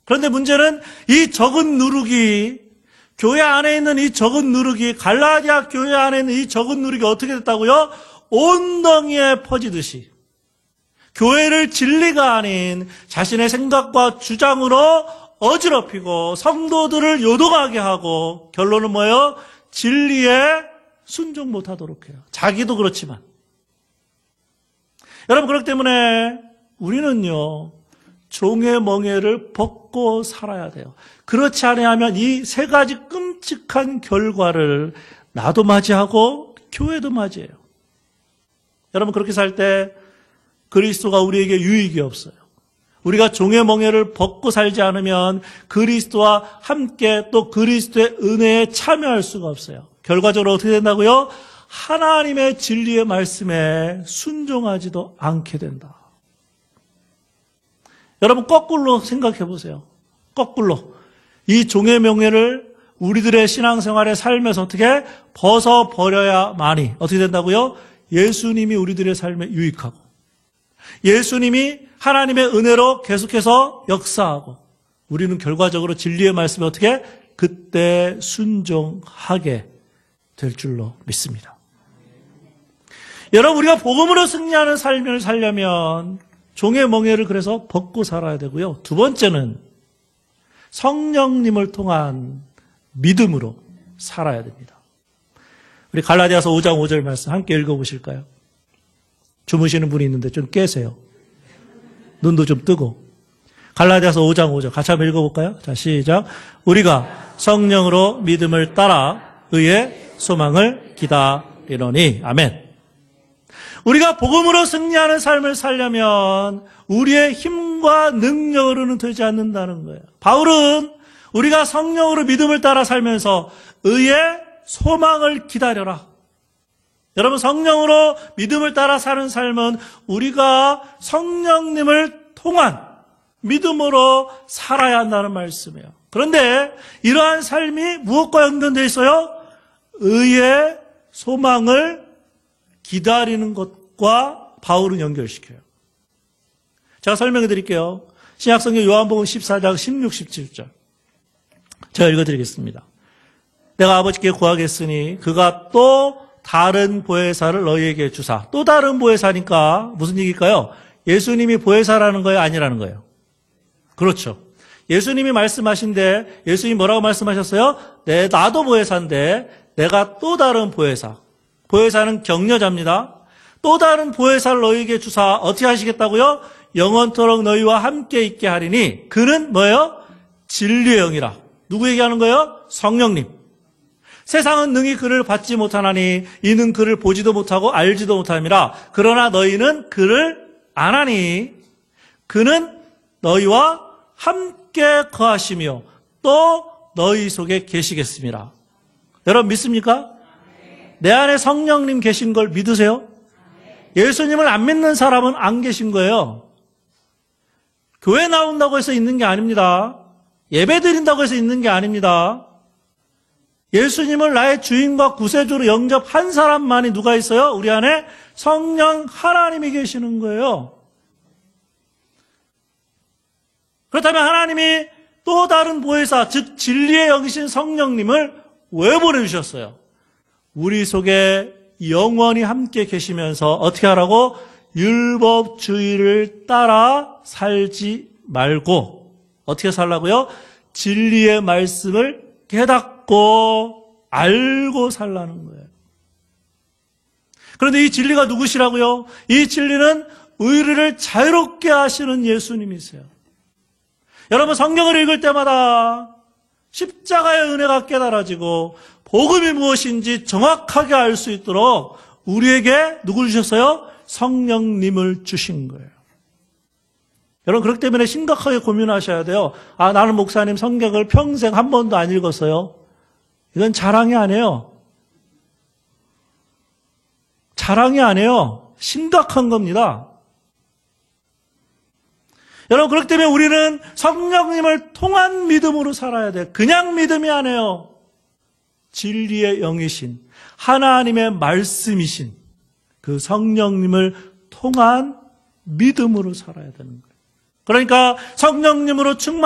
그런데 문제는 이 적은 누룩이, 교회 안에 있는 이 적은 누룩이, 갈라디아 교회 안에 있는 이 적은 누룩이 어떻게 됐다고요? 온덩이에 퍼지듯이 교회를 진리가 아닌 자신의 생각과 주장으로 어지럽히고 성도들을 요동하게 하고, 결론은 뭐예요? 진리에 순종 못하도록 해요. 자기도 그렇지만. 여러분, 그렇기 때문에 우리는요, 종의 멍에를 벗고 살아야 돼요. 그렇지 않으면 이 세 가지 끔찍한 결과를 나도 맞이하고 교회도 맞이해요. 여러분, 그렇게 살 때 그리스도가 우리에게 유익이 없어요. 우리가 종의 멍에를 벗고 살지 않으면 그리스도와 함께 또 그리스도의 은혜에 참여할 수가 없어요. 결과적으로 어떻게 된다고요? 하나님의 진리의 말씀에 순종하지도 않게 된다. 여러분, 거꾸로 생각해 보세요. 거꾸로. 이 종의 명예를 우리들의 신앙생활에 삶에서 어떻게 벗어버려야만이 어떻게 된다고요? 예수님이 우리들의 삶에 유익하고, 예수님이 하나님의 은혜로 계속해서 역사하고, 우리는 결과적으로 진리의 말씀에 어떻게 그때 순종하게 될 줄로 믿습니다. 여러분, 우리가 복음으로 승리하는 삶을 살려면 종의 멍에를 그래서 벗고 살아야 되고요. 두 번째는 성령님을 통한 믿음으로 살아야 됩니다. 우리 갈라디아서 5장 5절 말씀 함께 읽어보실까요? 주무시는 분이 있는데 좀 깨세요. 눈도 좀 뜨고. 갈라디아서 5장 5절 같이 한번 읽어볼까요? 자, 시작. 우리가 성령으로 믿음을 따라 의의 소망을 기다리노니. 아멘. 우리가 복음으로 승리하는 삶을 살려면 우리의 힘과 능력으로는 되지 않는다는 거예요. 바울은 우리가 성령으로 믿음을 따라 살면서 의의 소망을 기다려라. 여러분, 성령으로 믿음을 따라 사는 삶은 우리가 성령님을 통한 믿음으로 살아야 한다는 말씀이에요. 그런데 이러한 삶이 무엇과 연관되어 있어요? 의의 소망을 기다리는 것과 바울은 연결시켜요. 제가 설명해 드릴게요. 신약성경 요한복음 14장 16, 17절. 제가 읽어드리겠습니다. 내가 아버지께 구하겠으니 그가 또 다른 보혜사를 너희에게 주사. 또 다른 보혜사니까 무슨 얘기일까요? 예수님이 보혜사라는 거예요? 아니라는 거예요? 그렇죠. 예수님이 말씀하신데 예수님이 뭐라고 말씀하셨어요? 나도 보혜사인데 내가 또 다른 보혜사. 보혜사는 격려자입니다. 또 다른 보혜사를 너희에게 주사 어떻게 하시겠다고요? 영원토록 너희와 함께 있게 하리니 그는 뭐예요? 진리의 영이라. 누구 얘기하는 거예요? 성령님. 세상은 능히 그를 받지 못하나니 이는 그를 보지도 못하고 알지도 못함이라. 그러나 너희는 그를 아나니 그는 너희와 함께 거하시며 또 너희 속에 계시겠습니다. 여러분 믿습니까? 내 안에 성령님 계신 걸 믿으세요? 예수님을 안 믿는 사람은 안 계신 거예요. 교회 나온다고 해서 있는 게 아닙니다. 예배 드린다고 해서 있는 게 아닙니다. 예수님을 나의 주인과 구세주로 영접한 사람만이 누가 있어요? 우리 안에 성령 하나님이 계시는 거예요. 그렇다면 하나님이 또 다른 보혜사, 즉 진리의 영이신 성령님을 왜 보내주셨어요? 우리 속에 영원히 함께 계시면서 어떻게 하라고? 율법주의를 따라 살지 말고 어떻게 살라고요? 진리의 말씀을 깨닫고 알고 살라는 거예요. 그런데 이 진리가 누구시라고요? 이 진리는 우리를 자유롭게 하시는 예수님이세요. 여러분 성경을 읽을 때마다 십자가의 은혜가 깨달아지고 복음이 무엇인지 정확하게 알 수 있도록 우리에게 누구를 주셨어요? 성령님을 주신 거예요. 여러분 그렇기 때문에 심각하게 고민하셔야 돼요. 나는 목사님 성경을 평생 한 번도 안 읽었어요. 이건 자랑이 아니에요. 자랑이 아니에요. 심각한 겁니다. 여러분 그렇기 때문에 우리는 성령님을 통한 믿음으로 살아야 돼요. 그냥 믿음이 아니에요. 진리의 영이신 하나님의 말씀이신 그 성령님을 통한 믿음으로 살아야 되는 거예요. 그러니까 성령님으로 충만